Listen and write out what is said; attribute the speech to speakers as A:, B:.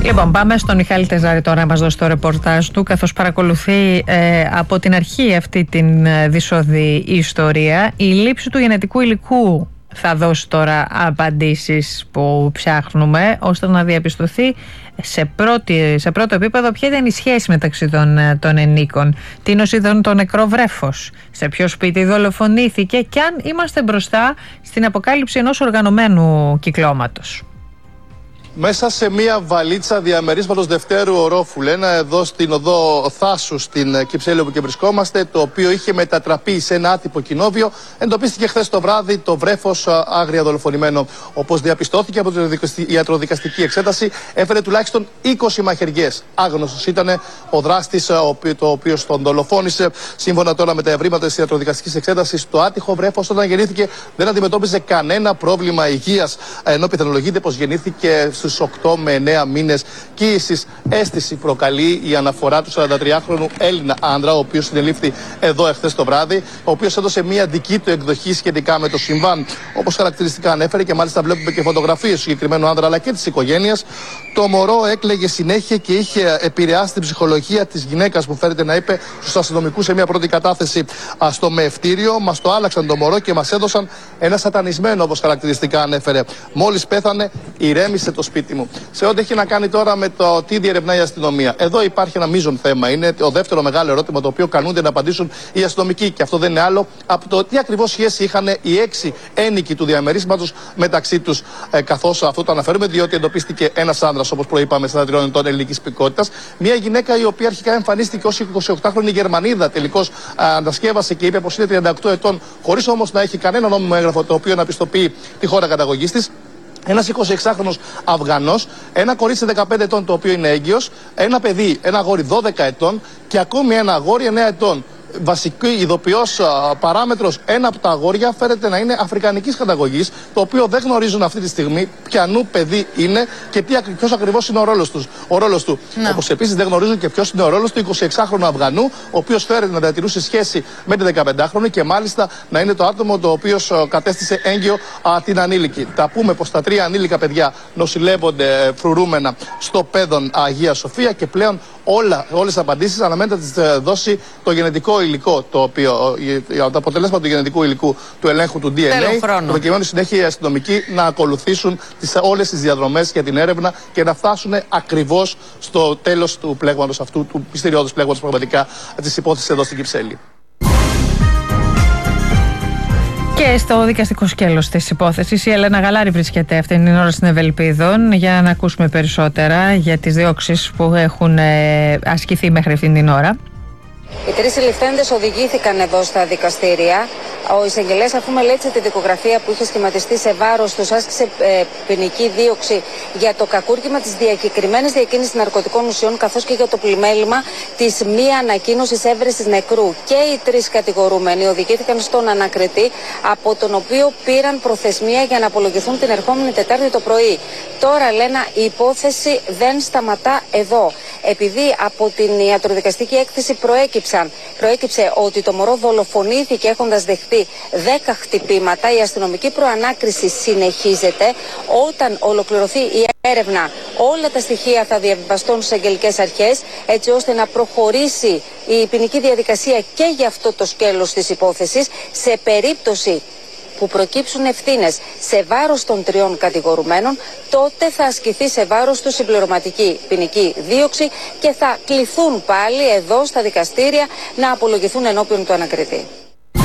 A: Λοιπόν, πάμε στον Μιχάλη Τεζάρη τώρα να μας δώσει το ρεπορτάζ του, καθώς παρακολουθεί από την αρχή αυτή την δυσοδή ιστορία. Η λήψη του γενετικού υλικού θα δώσει τώρα απαντήσεις που ψάχνουμε, ώστε να διαπιστωθεί σε πρώτο επίπεδο ποια ήταν η σχέση μεταξύ των ενίκων, τι νοσίδων το νεκρό βρέφος, σε ποιο σπίτι δολοφονήθηκε και αν είμαστε μπροστά στην αποκάλυψη ενός οργανωμένου κυκλώματος.
B: Μέσα σε μια βαλίτσα διαμερίσματος δευτέρου ορόφου, λένε, εδώ στην οδό Θάσου, στην Κυψέλη όπου και βρισκόμαστε, το οποίο είχε μετατραπεί σε ένα άτυπο κοινόβιο, εντοπίστηκε χθες το βράδυ το βρέφος άγρια δολοφονημένο. Όπως διαπιστώθηκε από την ιατροδικαστική εξέταση, έφερε τουλάχιστον 20 μαχαιριές. Άγνωστος ήταν ο δράστης, ο οποίος τον δολοφόνησε. Σύμφωνα τώρα με τα ευρήματα της ιατροδικαστικής εξέτασης, το άτυχο βρέφος όταν γεννήθηκε δεν αντιμετώπιζε κανένα πρόβλημα υγείας, ενώ πιθανολογείται πως γεννήθηκε στους 8 με 9 μήνες κύησης. Αίσθηση προκαλεί η αναφορά του 43χρονου Έλληνα άντρα, ο οποίος συνελήφθη εδώ εχθές το βράδυ, ο οποίος έδωσε μια δική του εκδοχή σχετικά με το συμβάν. Όπως χαρακτηριστικά ανέφερε, και μάλιστα βλέπουμε και φωτογραφίες του συγκεκριμένου άντρα αλλά και της οικογένειας, το μωρό έκλαιγε συνέχεια και είχε επηρεάσει την ψυχολογία της γυναίκας που φέρεται να είπε στους αστυνομικούς σε μια πρώτη κατάθεση στο μεευτήριο. Μας το άλλαξαν το μωρό και μας έδωσαν ένα σατανισμένο, όπως χαρακτηριστικά ανέφερε. Μόλις πέθανε, ηρέμησε το σπίτι μου. Σε ό,τι έχει να κάνει τώρα με το τι διερευνάει η αστυνομία, εδώ υπάρχει ένα μείζον θέμα. Είναι το δεύτερο μεγάλο ερώτημα το οποίο καλούνται να απαντήσουν οι αστυνομικοί. Και αυτό δεν είναι άλλο από το τι ακριβώς σχέση είχαν οι 6 ένοικοι του διαμερίσματος μεταξύ τους. Καθώς αυτό το αναφέρουμε, διότι εντοπίστηκε ένας άνδρας, όπως προείπαμε, 43 ετών ελληνικής υπηκότητας. Μια γυναίκα η οποία αρχικά εμφανίστηκε ως 28χρονη Γερμανίδα, τελικώς ανασκεύασε και είπε πως είναι 38 ετών, χωρίς όμως να έχει κανένα νόμιμο έγγραφο το οποίο να πιστοποιεί τη χώρα καταγωγής της. Ένας 26χρονος Αφγανός, ένα κορίτσι 15 ετών το οποίο είναι έγκυος, ένα παιδί, ένα αγόρι 12 ετών και ακόμη ένα αγόρι 9 ετών. Βασική ειδοποιός παράμετρος, ένα από τα αγόρια φέρεται να είναι αφρικανικής καταγωγής, το οποίο δεν γνωρίζουν αυτή τη στιγμή ποιανού παιδί είναι και ποιος ακριβώς είναι ο ρόλος του. Όπως επίσης δεν γνωρίζουν και ποιος είναι ο ρόλος του 26χρονου Αφγανού, ο οποίος φέρεται να διατηρούσε σχέση με τη 15χρονη και μάλιστα να είναι το άτομο το οποίο κατέστησε έγκυο την ανήλικη. Τα πούμε πως τα 3 ανήλικα παιδιά νοσηλεύονται φρουρούμενα στο Παιδόν Αγία Σοφία και πλέον όλες τις απαντήσεις αναμένεται να τις δώσει το γενετικό υλικό, το οποίο τα αποτελέσματα του γενετικού υλικού του ελέγχου του DNA, προκειμένου συνέχεια οι αστυνομικοί να ακολουθήσουν όλες τις διαδρομές για την έρευνα και να φτάσουν ακριβώς στο τέλος του πλέγματος αυτού, του μυστηριώδους πλέγματος πραγματικά της υπόθεσης εδώ στην Κυψέλη.
A: Και στο δικαστικό σκέλος της υπόθεσης η Έλενα Γαλάρη βρίσκεται αυτή την ώρα στην Ευελπίδων για να ακούσουμε περισσότερα για τις διώξεις που έχουν ασκηθεί μέχρι αυτήν την ώρα.
C: Οι 3 συλληφθέντες οδηγήθηκαν εδώ στα δικαστήρια. Ο εισαγγελέας, αφού μελέτησε τη δικογραφία που είχε σχηματιστεί σε βάρος τους, άσκησε ποινική δίωξη για το κακούργημα της διακεκριμένης διακίνησης ναρκωτικών ουσιών, καθώς και για το πλημέλημα της μη ανακοίνωσης έβρεσης νεκρού. Και οι 3 κατηγορούμενοι οδηγήθηκαν στον ανακριτή, από τον οποίο πήραν προθεσμία για να απολογηθούν την ερχόμενη Τετάρτη το πρωί. Τώρα, λένε, η υπόθεση δεν σταματά εδώ. Επειδή από την ιατροδικαστική έκθεση προέκυψε ότι το μωρό δολοφονήθηκε έχοντας δεχτεί 10 χτυπήματα, η αστυνομική προανάκριση συνεχίζεται. Όταν ολοκληρωθεί η έρευνα, όλα τα στοιχεία θα διαβιβαστούν στις αγγελικές αρχές, έτσι ώστε να προχωρήσει η ποινική διαδικασία και για αυτό το σκέλος της υπόθεσης. Σε περίπτωση που προκύψουν ευθύνες σε βάρος των 3 κατηγορουμένων, τότε θα ασκηθεί σε βάρος του συμπληρωματική ποινική δίωξη και θα κληθούν πάλι εδώ στα δικαστήρια να απολογηθούν ενώπιον του ανακριτή.